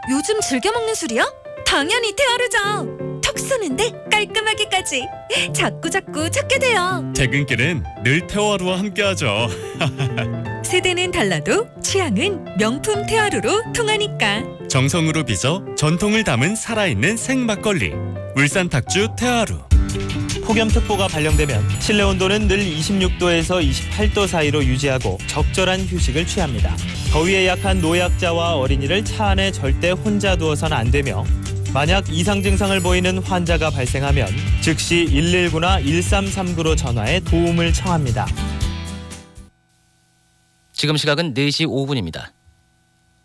요즘 즐겨 먹는 술이야? 당연히 테아르죠. 턱 쏘는데 깔끔하게까지. 자꾸 찾게 돼요. 퇴근길은 늘 테아루와 함께하죠. 세대는 달라도 취향은 명품 테아루로 통하니까. 정성으로 빚어 전통을 담은 살아있는 생막걸리. 울산 탁주 테아루. 폭염특보가 발령되면 실내 온도는 늘 26도에서 28도 사이로 유지하고 적절한 휴식을 취합니다. 더위에 약한 노약자와 어린이를 차 안에 절대 혼자 두어서는 안 되며 만약 이상 증상을 보이는 환자가 발생하면 즉시 119나 1339로 전화해 도움을 청합니다. 지금 시각은 4시 5분입니다.